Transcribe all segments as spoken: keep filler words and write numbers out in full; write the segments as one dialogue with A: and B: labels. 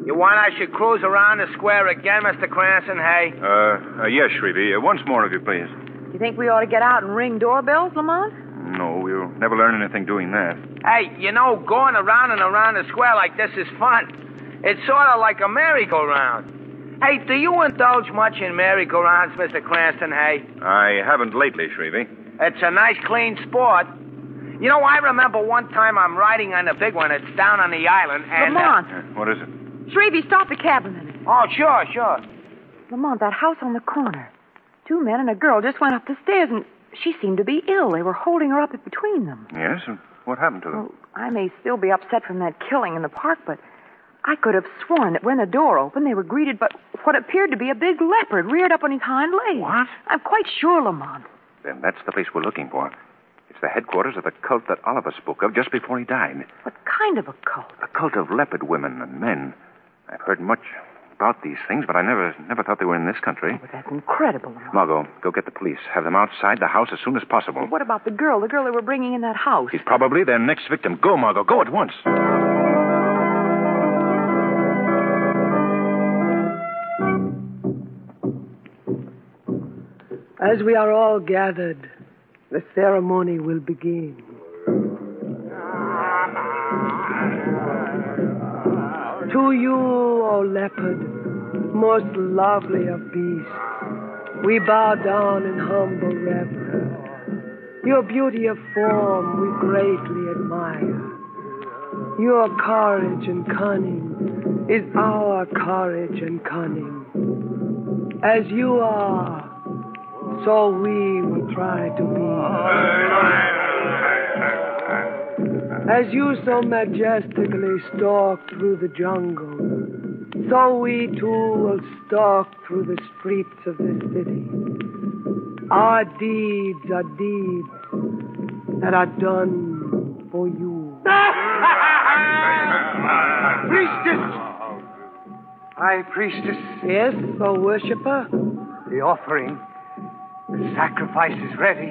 A: You want I should cruise around the square again, Mister Cranston, hey?
B: Uh, uh yes, Shrevey. Uh, once more, if you please.
C: You think we ought to get out and ring doorbells, Lamont?
B: No, we'll never learn anything doing that.
A: Hey, you know, going around and around the square like this is fun. It's sort of like a merry-go-round. Hey, do you indulge much in merry-go-rounds, Mister Cranston, hey?
B: I haven't lately, Shrevey.
A: It's a nice, clean sport. You know, I remember one time I'm riding on the big one. It's down on the island, and...
C: Lamont.
B: Uh, what is it?
C: Shrevey, stop the cab a minute.
A: Oh, sure, sure.
C: Lamont, that house on the corner. Two men and a girl just went up the stairs, and she seemed to be ill. They were holding her up between them.
B: Yes? And what happened to them?
C: Well, I may still be upset from that killing in the park, but I could have sworn that when the door opened, they were greeted by what appeared to be a big leopard reared up on his hind legs.
B: What?
C: I'm quite sure, Lamont.
B: Then that's the place we're looking for. It's the headquarters of the cult that Oliver spoke of just before he died.
C: What kind of a cult?
B: A cult of leopard women and men. I've heard much about these things, but I never never thought they were in this country.
C: Oh, but that's incredible, Lamont.
B: Margot, go get the police. Have them outside the house as soon as possible.
C: Well, what about the girl, the girl they were bringing in that house?
B: She's probably their next victim. Go, Margot. Go at once.
D: As we are all gathered, the ceremony will begin. To you, O leopard, most lovely of beasts, we bow down in humble reverence. Your beauty of form we greatly admire. Your courage and cunning is our courage and cunning. As you are, so we will try to be. As you so majestically stalk through the jungle, so we too will stalk through the streets of this city. Our deeds are deeds that are done for you.
E: Priestess! High priestess.
D: Yes, O worshipper?
E: The offering, the sacrifice is ready.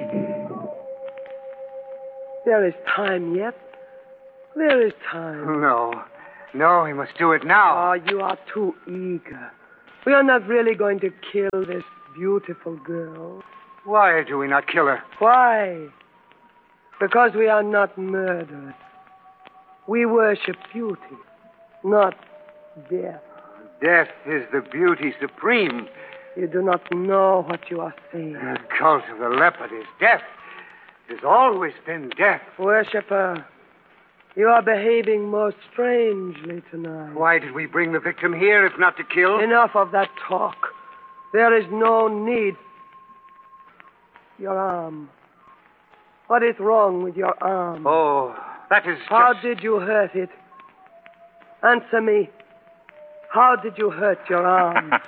D: There is time yet. There is time.
E: No. No, we must do it now.
D: Oh, you are too eager. We are not really going to kill this beautiful girl.
E: Why do we not kill her?
D: Why? Because we are not murderers. We worship beauty, not death.
E: Death is the beauty supreme.
D: You do not know what you are saying.
E: The cult of the leopard is death. It has always been death.
D: Worshipper, you are behaving most strangely tonight.
E: Why did we bring the victim here if not to kill?
D: Enough of that talk. There is no need. Your arm. What is wrong with your arm?
E: Oh, that is
D: How
E: just...
D: did you hurt it? Answer me. How did you hurt your arm?
B: I'll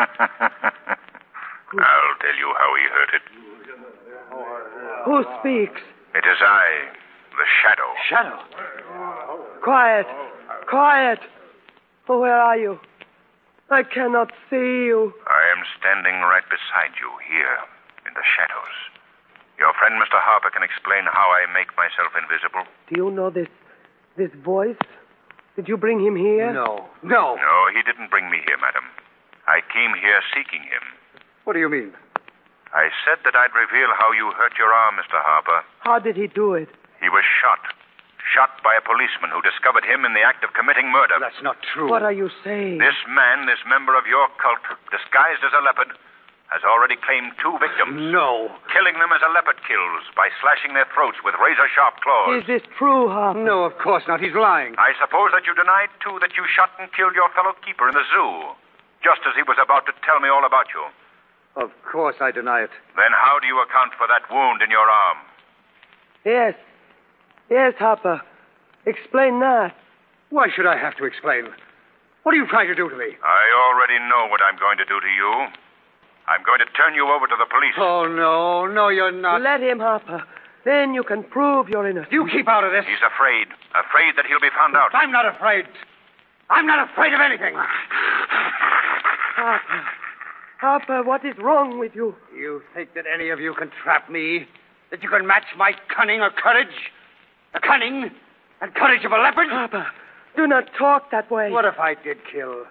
B: tell you how he hurt it.
D: Who speaks?
B: It is I, the Shadow.
E: Shadow?
D: Quiet. Quiet. Oh, where are you? I cannot see you.
B: I am standing right beside you here in the shadows. Your friend, Mister Harper, can explain how I make myself invisible.
D: Do you know this this voice? Did you bring him here?
E: No. No.
B: No, he didn't bring me here, madam. I came here seeking him.
E: What do you mean?
B: I said that I'd reveal how you hurt your arm, Mister Harper.
D: How did he do it?
B: He was shot. Shot by a policeman who discovered him in the act of committing murder.
E: That's not true.
D: What are you saying?
B: This man, this member of your cult, disguised as a leopard, has already claimed two victims.
E: No.
B: Killing them as a leopard kills by slashing their throats with razor-sharp claws.
D: Is this true, Harper?
E: No, of course not. He's lying.
B: I suppose that you denied, too, that you shot and killed your fellow keeper in the zoo, just as he was about to tell me all about you.
E: Of course I deny it.
B: Then how do you account for that wound in your arm?
D: Yes. Yes, Harper. Explain that.
E: Why should I have to explain? What are you trying to do to me?
B: I already know what I'm going to do to you. I'm going to turn you over to the police.
E: Oh, no. No, you're not.
D: Let him, Harper. Then you can prove your innocence.
E: You keep out of this.
B: He's afraid. Afraid that he'll be found out.
E: I'm not afraid. I'm not afraid of anything.
D: Harper. Harper, what is wrong with you?
E: You think that any of you can trap me? That you can match my cunning or courage? The cunning and courage of a leopard?
D: Harper, do not talk that way.
E: What if I did kill?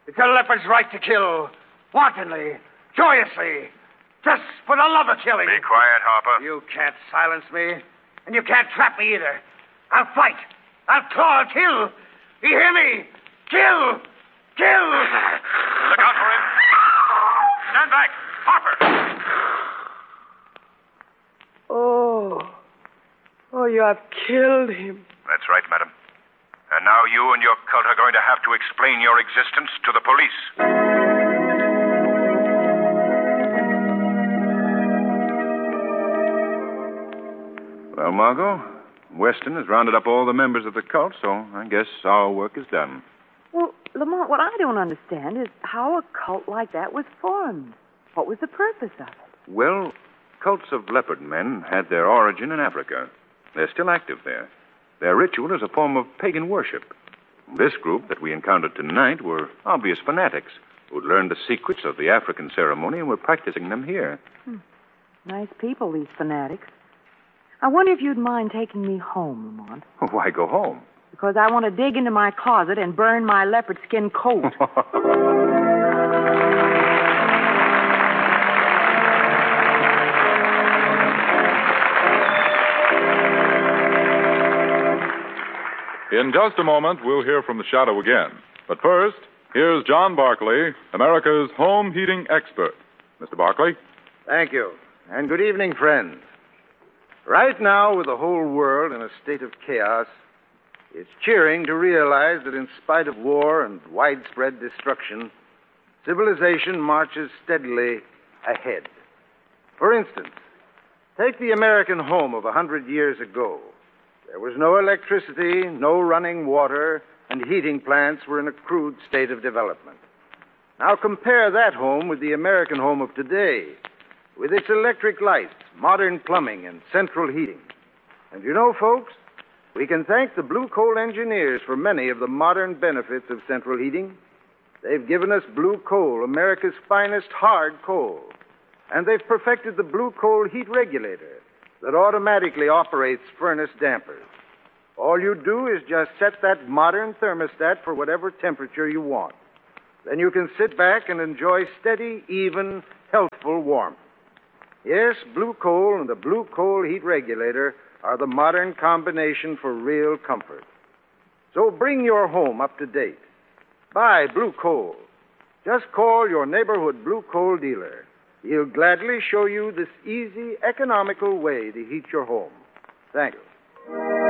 E: It's a leopard's right to kill. Wantonly. Joyously. Just for the love of killing.
B: Be quiet, Harper.
E: You can't silence me. And you can't trap me either. I'll fight. I'll claw. I'll kill. You hear me? Kill. Kill.
B: Look out for him. Stand back. Harper.
D: Oh. Oh, you have killed him.
B: That's right, madam. And now you and your cult are going to have to explain your existence to the police.
F: Well, Margot, Weston has rounded up all the members of the cult, so I guess our work is done.
C: Well, Lamont, what I don't understand is how a cult like that was formed. What was the purpose of it?
F: Well, cults of leopard men had their origin in Africa. They're still active there. Their ritual is a form of pagan worship. This group that we encountered tonight were obvious fanatics who'd learned the secrets of the African ceremony and were practicing them here.
C: Hmm. Nice people, these fanatics. I wonder if you'd mind taking me home, Lamont.
F: Why go home?
C: Because I want to dig into my closet and burn my leopard skin coat.
G: In just a moment, we'll hear from the Shadow again. But first, here's John Barclay, America's home heating expert. Mister Barclay?
H: Thank you. And good evening, friends. Right now, with the whole world in a state of chaos, it's cheering to realize that in spite of war and widespread destruction, civilization marches steadily ahead. For instance, take the American home of a hundred years ago. There was no electricity, no running water, and heating plants were in a crude state of development. Now compare that home with the American home of today, with its electric lights, modern plumbing, and central heating. And you know, folks, we can thank the blue coal engineers for many of the modern benefits of central heating. They've given us blue coal, America's finest hard coal. And they've perfected the blue coal heat regulator that automatically operates furnace dampers. All you do is just set that modern thermostat for whatever temperature you want. Then you can sit back and enjoy steady, even, healthful warmth. Yes, blue coal and the blue coal heat regulator are the modern combination for real comfort. So bring your home up to date. Buy blue coal. Just call your neighborhood blue coal dealer. He'll gladly show you this easy, economical way to heat your home. Thank you.